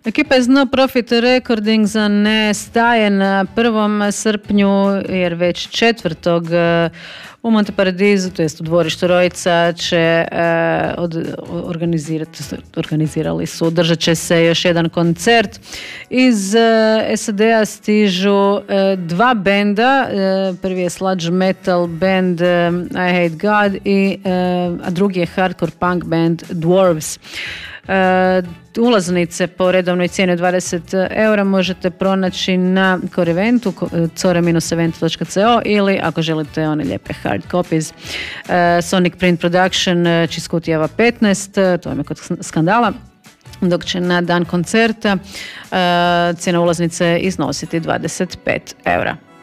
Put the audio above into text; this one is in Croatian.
Ekipa iz No Profit Recordings ne staje na 1. srpnju jer već 4. u Monteparadisu, to jest u dvorištu Rojica, će održat će se još jedan koncert. Iz SAD-a stižu dva benda, prvi je sludge metal band I Hate God a drugi je hardcore punk band Dwarves. Ulaznice po redovnoj cijeni od 20 eura možete pronaći na core eventu core-event.co ili ako želite one lijepe hard copies Sonic Print Production Čiskutijeva 15, to vam je kod Skandala, dok će na dan koncerta cijena ulaznice iznositi 25 eura.